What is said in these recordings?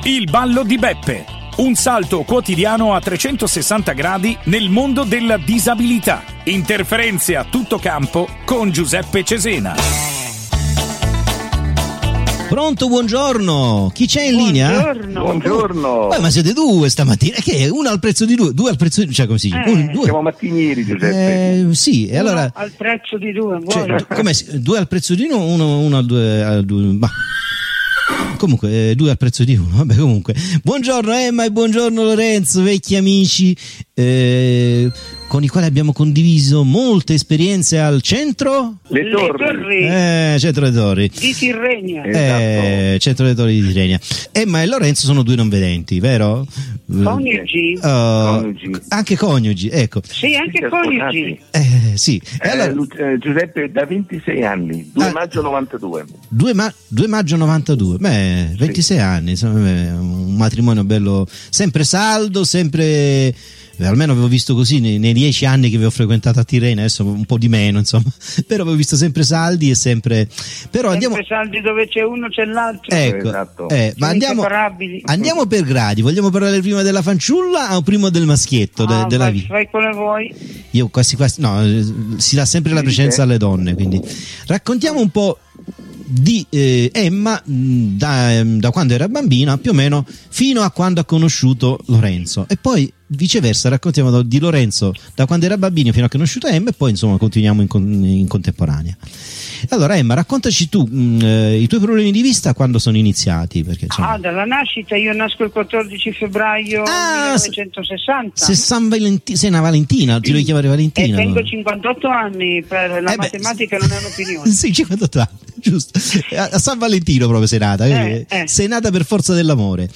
Il ballo di Beppe. Un salto quotidiano a 360 gradi nel mondo della disabilità. Interferenze a tutto campo con Giuseppe Cesena. Pronto, buongiorno. Chi c'è in linea? Buongiorno. Ma siete due stamattina? Che è uno al prezzo di due al prezzo di... Cioè come si dice? Due. Siamo mattinieri, Giuseppe. Sì, e allora... al prezzo di due, cioè, come due al prezzo di uno al due... Bah. Comunque, due al prezzo di uno. Vabbè, comunque. Buongiorno Emma e buongiorno Lorenzo, vecchi amici con i quali abbiamo condiviso molte esperienze al centro? Le Torri. Centro Le Torri. Di Tirrenia. Esatto. Centro Le Torri di Tirrenia. Emma e Lorenzo sono due non vedenti, vero? Coniugi. Anche coniugi, ecco. Sì, anche coniugi. Sì. Allora... Giuseppe, da 26 anni, 2 maggio 92. 2 maggio 92. Beh, 26 anni, insomma, un matrimonio bello, sempre saldo, sempre... Almeno avevo visto così nei 10 anni che vi ho frequentato a Tirrenia, adesso un po' di meno, insomma, però avevo visto sempre saldi e sempre... Però sempre saldi, dove c'è uno c'è l'altro. Ecco, esatto. Ma andiamo per gradi. Vogliamo parlare prima della fanciulla o prima del maschietto? Della vita? Fai come vuoi. Io quasi no, si dà sempre la precedenza alle donne, quindi raccontiamo un po' di Emma da quando era bambina più o meno fino a quando ha conosciuto Lorenzo, e poi viceversa raccontiamo di Lorenzo da quando era bambino fino a conosciuto Emma, e poi insomma continuiamo in contemporanea. Allora Emma, raccontaci tu i tuoi problemi di vista quando sono iniziati, perché insomma... dalla nascita. Io nasco il 14 febbraio 1960. Sei una Valentina, ti devi chiamare Valentina. E tengo 58 anni, per la matematica non è un'opinione. Sì, 58 anni, giusto. A San Valentino proprio sei nata, sei nata per forza dell'amore.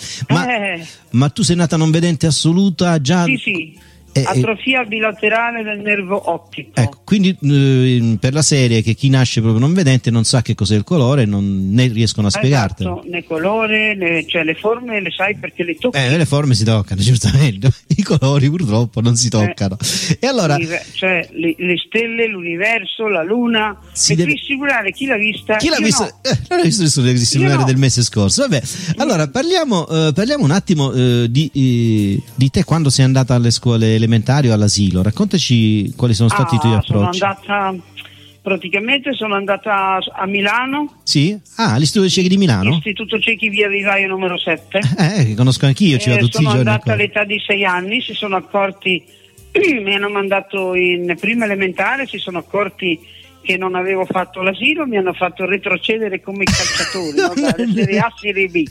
Ma tu sei nata non vedente assoluta già? Sì. Atrofia bilaterale del nervo ottico. Ecco, quindi per la serie che chi nasce proprio non vedente non sa che cos'è il colore, ne riescono a spiegartelo. Esatto, né colore, cioè le forme le sai perché le tocchi. Le forme si toccano, giustamente. I colori purtroppo non si toccano. E allora, cioè le stelle, l'universo, la luna. Devi assicurare chi l'ha vista. Chi l'ha vista? Non l'ha visto nessuno, il cellulare del mese scorso. Vabbè, allora parliamo un attimo di te quando sei andata alle scuole elementari o all'asilo. Raccontaci quali sono stati i tuoi approcci. Sono andata a Milano. Sì? all'Istituto Ciechi di Milano? Istituto Ciechi via Vivaio numero 7. Che conosco anch'io, ci vado tutti i giorni. Sono andata all'età di 6 anni, si sono accorti, mi hanno mandato in prima elementare, si sono accorti che non avevo fatto l'asilo, mi hanno fatto retrocedere come i calciatori, da Serie A a Serie B.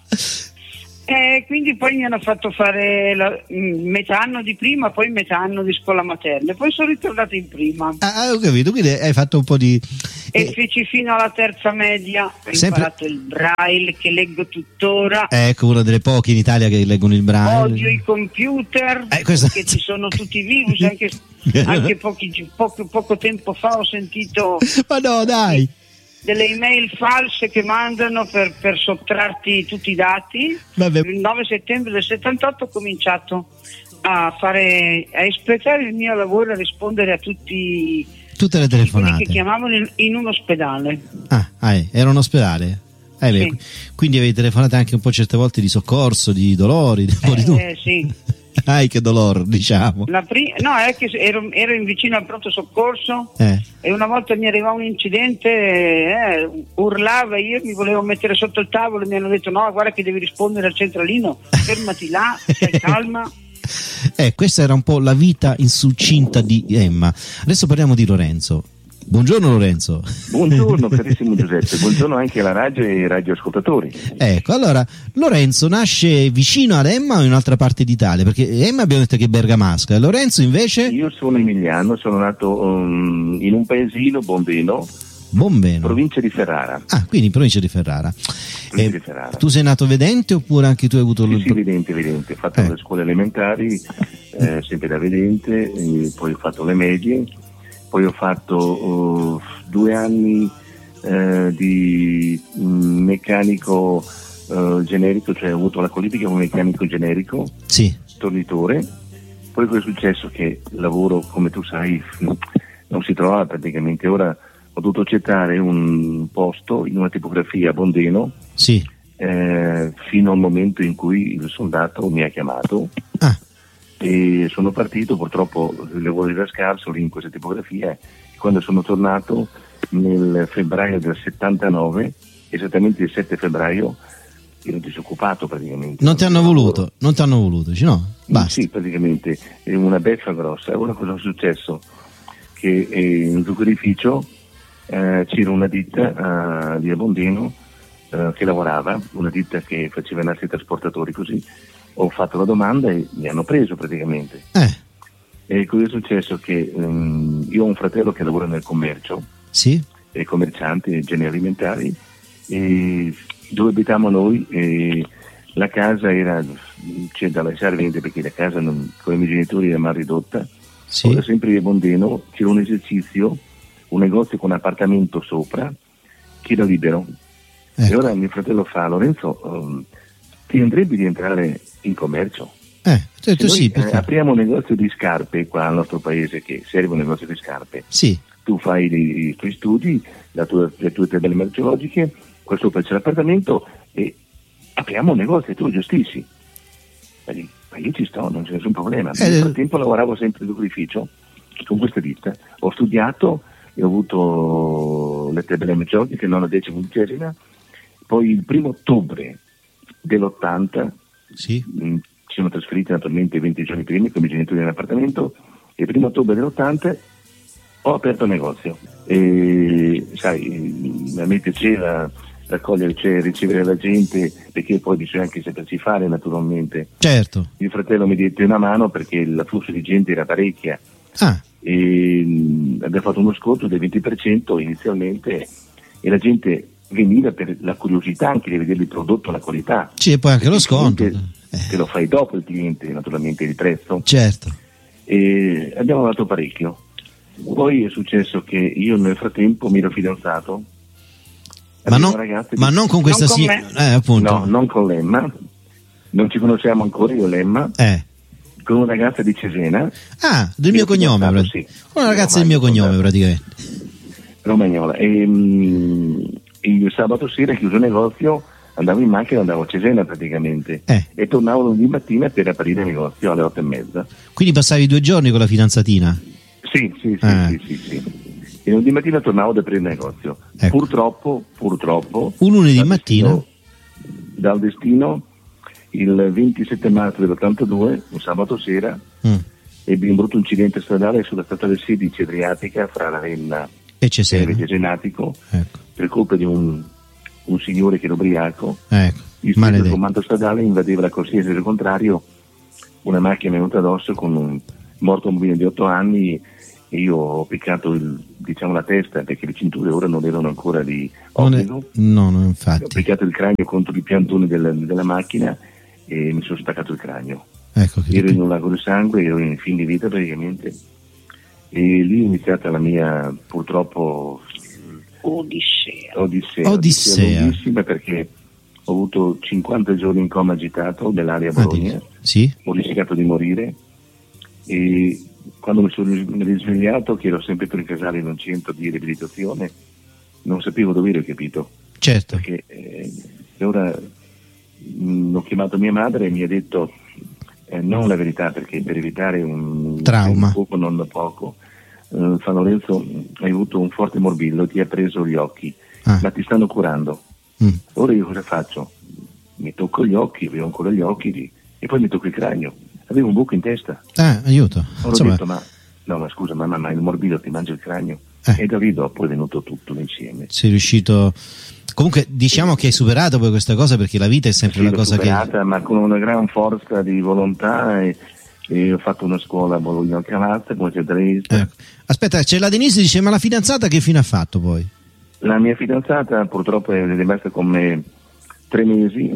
Quindi poi mi hanno fatto fare metà anno di prima, poi metà anno di scuola materna, poi sono ritornato in prima. Ho capito, quindi hai fatto un po' di... E feci fino alla terza media, ho imparato il braille che leggo tuttora. Ecco, una delle poche in Italia che leggono il braille. Odio i computer, che ci sono tutti i virus, anche poco tempo fa ho sentito... Ma no, dai! Delle email false che mandano per sottrarti tutti i dati. Vabbè. Il 9 settembre del 78 ho cominciato a espletare il mio lavoro, a rispondere a tutte le telefonate che chiamavano in un ospedale. Era un ospedale? Sì. Quindi avevi telefonate anche un po' certe volte di soccorso, di dolori, un po' di tutto. Sì. Che dolore, diciamo. È che ero in vicino al pronto soccorso e una volta mi arrivò un incidente, urlava, io mi volevo mettere sotto il tavolo e mi hanno detto no, guarda che devi rispondere al centralino, fermati là, stai calma. Questa era un po' la vita in succinta di Emma. Adesso parliamo di Lorenzo. Buongiorno Lorenzo. Buongiorno carissimo Giuseppe, buongiorno anche alla radio e ai radioascoltatori. Ecco, allora Lorenzo nasce vicino ad Emma o in un'altra parte d'Italia? Perché Emma abbiamo detto che è bergamasca, Lorenzo invece? Io sono emiliano, sono nato in un paesino, Bombeno, provincia di Ferrara. Quindi provincia di Ferrara. Tu sei nato vedente oppure anche tu hai avuto... Sì, vedente. Ho fatto le scuole elementari, sempre da vedente, poi ho fatto le medie. Poi ho fatto 2 anni di meccanico generico, cioè ho avuto la qualifica come meccanico generico, tornitore. Poi cosa è successo? Che lavoro, come tu sai, non si trovava praticamente. Ora ho dovuto accettare un posto in una tipografia a Bondeno, fino al momento in cui il soldato mi ha chiamato e sono partito. Purtroppo il lavoro era scarso lì in questa tipografia. Quando sono tornato nel febbraio del 79, esattamente il 7 febbraio, ero disoccupato praticamente. Non ti hanno voluto, no? Basta. Sì, praticamente è una beffa grossa. Ora cosa è successo? Che in un zuccherificio c'era una ditta di Abondino che lavorava, una ditta che faceva i nastri trasportatori, così ho fatto la domanda e mi hanno preso praticamente. E cosa è successo? Che io ho un fratello che lavora nel commercio, sì, è commerciante, generi alimentari, e dove abitiamo noi la casa c'è da lasciare vendere perché la casa con i miei genitori era mal ridotta. sì. Ora sempre di Bondeno c'era un esercizio, un negozio con appartamento sopra che era libero. E ora mio fratello fa: Lorenzo, ti andrebbe di entrare in commercio? Detto sì, apriamo un negozio di scarpe qua al nostro paese, che serve un negozio di scarpe. Sì. Tu fai i tuoi studi, le tue tabelle merceologiche, qua sopra c'è l'appartamento e apriamo un negozio e tu lo gestisci. Ma io ci sto, non c'è nessun problema. Nel frattempo lavoravo sempre in ufficio con questa ditta, ho studiaci e ho avuto le tabelle merceologiche, non la 10ª, 11ª. Poi il 1° ottobre dell'80 sì, ci siamo trasferiti naturalmente 20 giorni prima con i miei genitori nell'appartamento, e il 1° ottobre dell'80 ho aperto il negozio. E sai, a me piaceva raccogliere, cioè ricevere la gente, perché poi bisogna anche saperci fare naturalmente. Certo. Mio fratello mi diede una mano perché l'afflusso di gente era parecchia. E abbiamo fatto uno sconto del 20% inizialmente e la gente veniva per la curiosità anche di vedere il prodotto, la qualità. Sì, e poi anche lo sconto. Te lo fai dopo il cliente, naturalmente, il prezzo. Certo. E abbiamo lavorato parecchio. Poi è successo che io nel frattempo mi ero fidanzato. Ma non con questa appunto. No, non con l'Emma. Non ci conosciamo ancora, io e l'Emma. Con una ragazza di Cesena. Del mio cognome. Sì. Una ragazza del mio cognome, praticamente. Romagnola. E il sabato sera chiuso il negozio, andavo in macchina, andavo a Cesena praticamente. E tornavo lunedì mattina per aprire il negozio alle 8:30. Quindi passavi 2 giorni con la fidanzatina? Sì. E lunedì mattina tornavo ad aprire il negozio. Purtroppo un lunedì mattina dal destino, il 27 marzo dell'82, un sabato sera, ebbi un brutto incidente stradale sulla statale 16 Adriatica fra Ravenna e Cesenatico, per colpa di un signore che era ubriaco. Il comando stradale invadeva la corsia del contrario, una macchina è venuta addosso con un morto bambino di 8 anni e io ho piccato la testa, perché le cinture ora non erano ancora di obbligo. No, infatti. Ho piccato il cranio contro il piantone della macchina e mi sono spaccato il cranio. Ero in un lago di sangue, ero in fin di vita praticamente, e lì è iniziata la mia, purtroppo, odissea lunghissima, perché ho avuto 50 giorni in coma agitato nell'area Bologna. Sì. Ho rischiato di morire e quando mi sono risvegliato, che ero sempre per il casale in un centro di riabilitazione, non sapevo dove ero, capito? Certo. Perché ora ho chiamato mia madre e mi ha detto non la verità, perché per evitare un trauma, poco, non da poco, fa: Lorenzo, hai avuto un forte morbillo, ti ha preso gli occhi, ma ti stanno curando. Ora io cosa faccio? Mi tocco gli occhi, avevo ancora gli occhi e poi mi tocco il cranio, avevo un buco in testa. Aiuto. Ho detto: ma scusa mamma, ma il morbillo ti mangia il cranio? E da lì dopo è venuto tutto insieme. Sei riuscito, comunque diciamo che hai superato poi questa cosa, perché la vita è sempre una cosa superata, ma con una gran forza di volontà, e ho fatto una scuola a Bologna Calazza come teatrista. Aspetta, c'è la Denise, dice: ma la fidanzata che fine ha fatto poi? La mia fidanzata purtroppo è rimasta con me 3 mesi,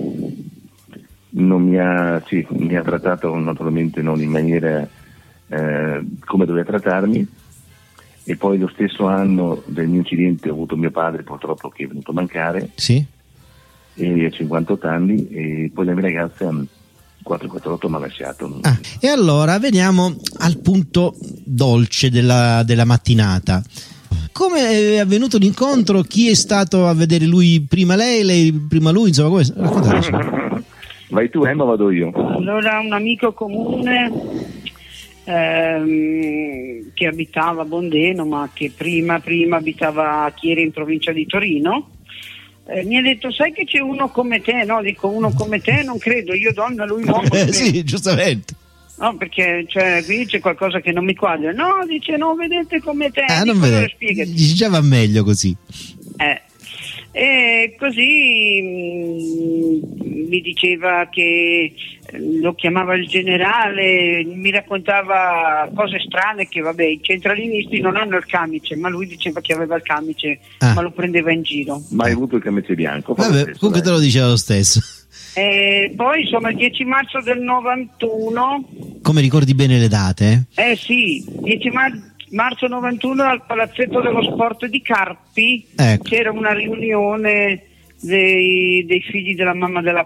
mi ha trattato naturalmente non in maniera come doveva trattarmi, e poi lo stesso anno del mio incidente ho avuto mio padre purtroppo che è venuto a mancare, e a 58 anni, e poi la mia ragazza 448 mi ha lasciato. E allora veniamo al punto dolce della mattinata. come è avvenuto l'incontro? Chi è stato a vedere lui prima lei prima lui? Insomma, come? Raccontateci. Vai tu, Emma, vado io. Allora, un amico comune che abitava a Bondeno, ma che prima abitava a Chieri in provincia di Torino, mi ha detto: sai che c'è uno come te? No, dico, uno come te non credo, io donna, lui uomo. Sì, giustamente. No, perché qui c'è qualcosa che non mi quadra. No, dice, non vedete come te. Non vedete. Già va meglio così. E così mi diceva che lo chiamava il generale, mi raccontava cose strane, che vabbè, i centralinisti non hanno il camice, ma lui diceva che aveva il camice, ma lo prendeva in giro. Ma hai avuto il camice bianco? Vabbè, comunque te lo diceva lo stesso. Poi insomma il 10 marzo del 91. Come ricordi bene le date? Sì, 10 marzo 91 al Palazzetto dello Sport di Carpi, ecco. C'era una riunione dei figli della mamma della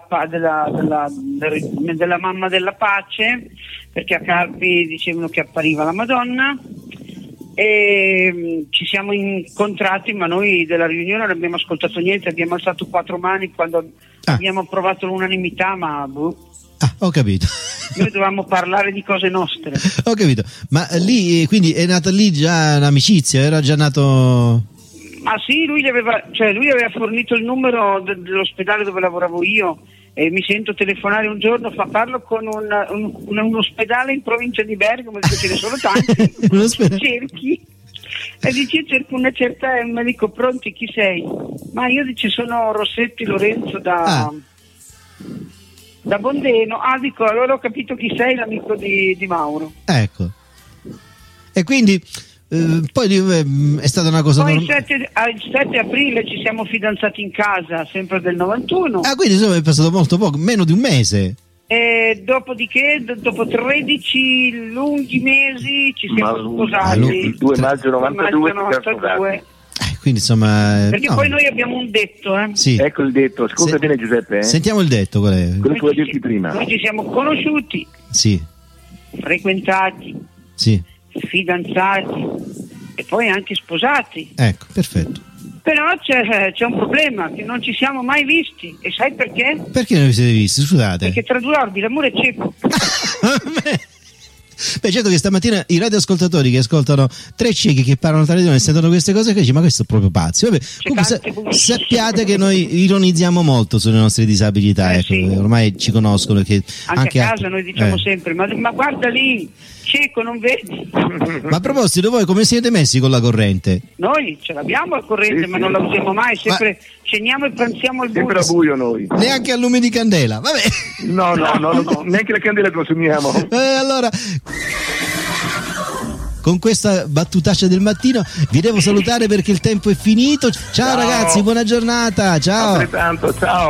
mamma della pace, perché a Carpi dicevano che appariva la Madonna, e ci siamo incontrati, ma noi della riunione non abbiamo ascoltato niente, abbiamo alzato 4 mani quando abbiamo approvato l'unanimità, ma ho capito. Noi dovevamo parlare di cose nostre. Ho capito, ma lì quindi è nata lì già un'amicizia, era già nato... Ma sì, lui aveva fornito il numero dell'ospedale dove lavoravo io, e mi sento telefonare un giorno, parlo con un ospedale in provincia di Bergamo, perché ce ne sono tanti, cerchi, e dice: cerco una certa Emma, dico: pronti, chi sei? Ma io dice: sono Rossetti Lorenzo da Bondeno. Dico, allora ho capito chi sei, l'amico di Mauro. Ecco. E quindi poi è stata una cosa poi il 7 aprile ci siamo fidanzati in casa, sempre del 91. Quindi insomma è passato molto poco, meno di un mese. E dopodiché, dopo 13 lunghi mesi, ci siamo sposati. Il 2 maggio 92. Quindi insomma, perché poi noi abbiamo un detto, Sì. Ecco il detto, ascolta bene Giuseppe. Sentiamo il detto, qual è? Quello che volevo dirti prima. Noi ci siamo conosciuti, sì, frequentati, sì, fidanzati e poi anche sposati. Ecco, perfetto. Però c'è un problema, che non ci siamo mai visti. E sai perché? Perché non vi siete visti? Scusate. Perché tra due orbi l'amore è cieco. Beh, certo che stamattina i radioascoltatori che ascoltano 3 ciechi che parlano tra di loro e sentono queste cose che dicono: ma questo è proprio pazzo. Vabbè, comunque sappiate che noi ironizziamo molto sulle nostre disabilità, ecco, sì. Ormai ci conoscono che anche a casa noi diciamo sempre: ma guarda lì, cieco, non vedi? Ma a proposito, voi come siete messi con la corrente? Noi ce l'abbiamo la corrente, sì, ma non la usiamo mai, sempre ceniamo e pranziamo al buio. Sempre a buio noi. Neanche a lume di candela, vabbè. No, neanche la candela consumiamo. Allora, con questa battutaccia del mattino vi devo salutare perché il tempo è finito. Ciao ragazzi, buona giornata, ciao. Altrettanto, ciao.